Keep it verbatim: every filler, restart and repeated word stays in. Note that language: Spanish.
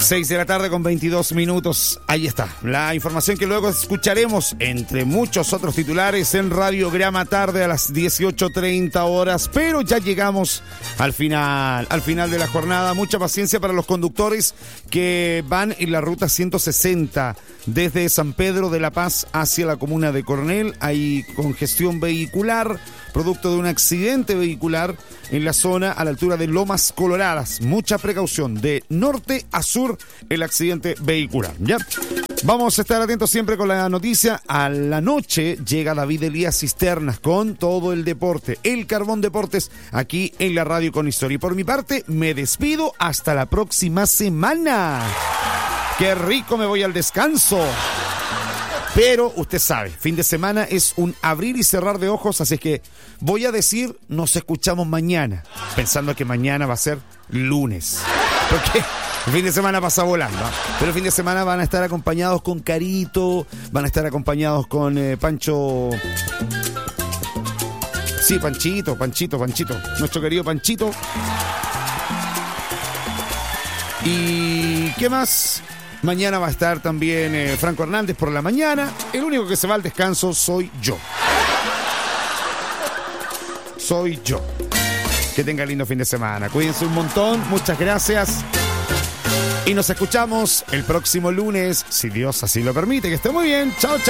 seis de la tarde con veintidós minutos. Ahí está, la información que luego escucharemos, entre muchos otros titulares, en Radiograma Tarde a las dieciocho treinta horas. Pero ya llegamos al final, al final de la jornada. Mucha paciencia para los conductores que van en la ruta ciento sesenta desde San Pedro de la Paz hacia la comuna de Coronel. Hay congestión vehicular, producto de un accidente vehicular en la zona a la altura de Lomas Coloradas. Mucha precaución, de norte a sur el accidente vehicular, ¿ya? Vamos a estar atentos siempre con la noticia. A la noche llega David Elías Cisternas con todo el deporte, el Carbón Deportes, aquí en la radio con historia. Y por mi parte, me despido hasta la próxima semana. ¡Qué rico! Me voy al descanso. Pero usted sabe, fin de semana es un abrir y cerrar de ojos, así que voy a decir, nos escuchamos mañana, pensando que mañana va a ser lunes. Porque el fin de semana pasa volando, ¿eh? Pero el fin de semana van a estar acompañados con Carito, van a estar acompañados con eh, Pancho... Sí, Panchito, Panchito, Panchito, nuestro querido Panchito. ¿Y qué más? Mañana va a estar también eh, Franco Hernández por la mañana. El único que se va al descanso soy yo. Soy yo. Que tenga lindo fin de semana. Cuídense un montón. Muchas gracias. Y nos escuchamos el próximo lunes, si Dios así lo permite. Que esté muy bien. Chao, chao.